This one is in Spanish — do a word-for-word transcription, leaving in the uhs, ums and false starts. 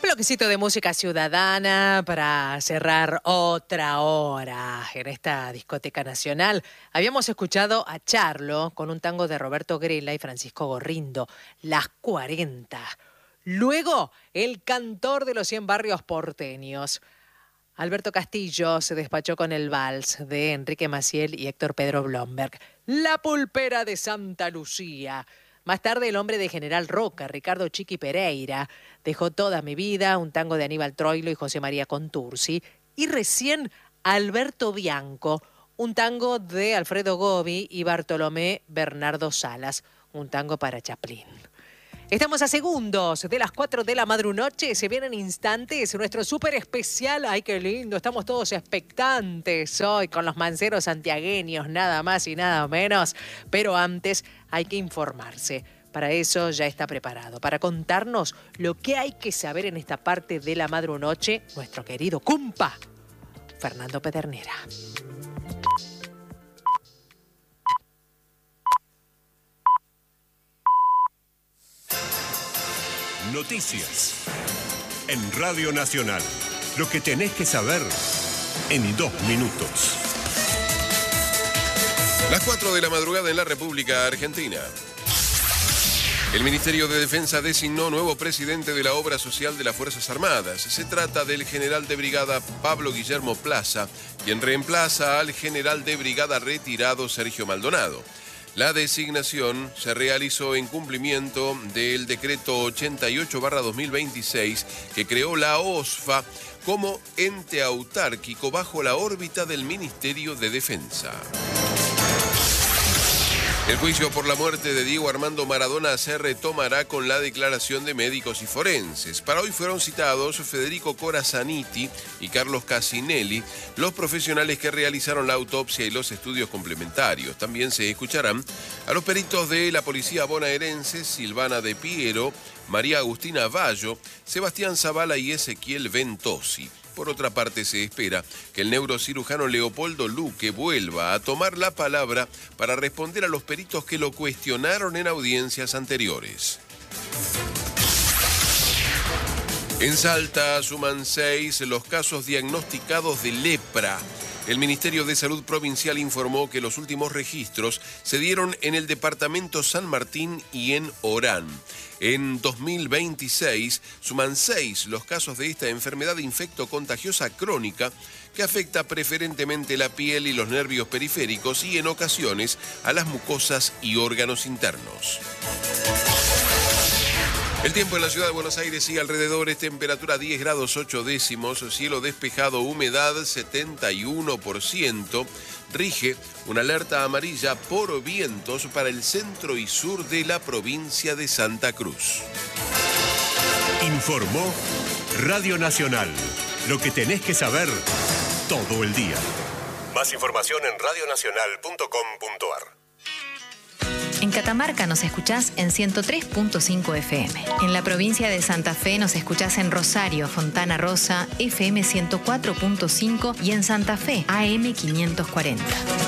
bloquecito de música ciudadana para cerrar otra hora en esta discoteca nacional. Habíamos escuchado a Charlo con un tango de Roberto Grela y Francisco Gorrindo, Las cuarenta. Luego, el cantor de los cien barrios porteños. Alberto Castillo se despachó con el vals de Enrique Maciel y Héctor Pedro Blomberg. La pulpera de Santa Lucía. Más tarde, el hombre de General Roca, Ricardo Chiqui Pereira, Dejó toda mi vida, un tango de Aníbal Troilo y José María Contursi. Y recién, Alberto Bianco, un tango de Alfredo Gobi y Bartolomé Bernardo Salas, un tango para Chaplin. Estamos a segundos de las cuatro de la madrunoche, se vienen instantes, nuestro súper especial, ay qué lindo, estamos todos expectantes hoy con los manceros santiagueños, nada más y nada menos, pero antes hay que informarse. Para eso ya está preparado, para contarnos lo que hay que saber en esta parte de la madrunoche, nuestro querido cumpa, Fernando Pedernera. Noticias en Radio Nacional. Lo que tenés que saber en dos minutos. Las cuatro de la madrugada en la República Argentina. El Ministerio de Defensa designó nuevo presidente de la Obra Social de las Fuerzas Armadas. Se trata del general de brigada Pablo Guillermo Plaza, quien reemplaza al general de brigada retirado Sergio Maldonado. La designación se realizó en cumplimiento del decreto ochenta y ocho barra dos mil veintiséis que creó la OSFA como ente autárquico bajo la órbita del Ministerio de Defensa. El juicio por la muerte de Diego Armando Maradona se retomará con la declaración de médicos y forenses. Para hoy fueron citados Federico Corazaniti y Carlos Casinelli, los profesionales que realizaron la autopsia y los estudios complementarios. También se escucharán a los peritos de la policía bonaerense, Silvana De Piero, María Agustina Bayo, Sebastián Zavala y Ezequiel Ventosi. Por otra parte, se espera que el neurocirujano Leopoldo Luque vuelva a tomar la palabra para responder a los peritos que lo cuestionaron en audiencias anteriores. En Salta suman seis los casos diagnosticados de lepra. El Ministerio de Salud Provincial informó que los últimos registros se dieron en el departamento San Martín y en Orán. En dos mil veintiséis suman seis los casos de esta enfermedad infectocontagiosa crónica que afecta preferentemente la piel y los nervios periféricos y en ocasiones a las mucosas y órganos internos. El tiempo en la ciudad de Buenos Aires y alrededores, temperatura diez grados ocho décimos, cielo despejado, humedad setenta y uno por ciento, rige una alerta amarilla por vientos para el centro y sur de la provincia de Santa Cruz. Informó Radio Nacional. Lo que tenés que saber todo el día. Más información en radio nacional punto com punto a r. En Catamarca nos escuchás en ciento tres punto cinco F M. En la provincia de Santa Fe nos escuchás en Rosario, Fontana Rosa, F M ciento cuatro punto cinco y en Santa Fe, A M quinientos cuarenta.